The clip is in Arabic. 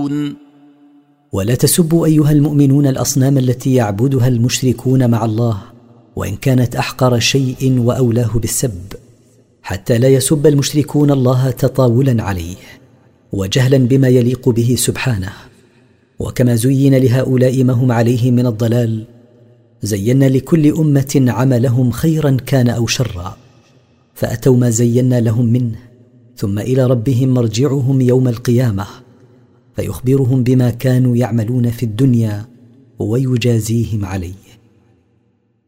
تعبدون. ولا تسبوا أيها المؤمنون الأصنام التي يعبدها المشركون مع الله، وإن كانت أحقر شيء وأولاه بالسب، حتى لا يسب المشركون الله تطاولا عليه وجهلا بما يليق به سبحانه. وكما زين لهؤلاء ما هم عليه من الضلال، زينا لكل أمة عملهم خيرا كان أو شرا، فأتوا ما زينا لهم منه، ثم إلى ربهم مرجعهم يوم القيامة فيخبرهم بما كانوا يعملون في الدنيا ويجازيهم عليه.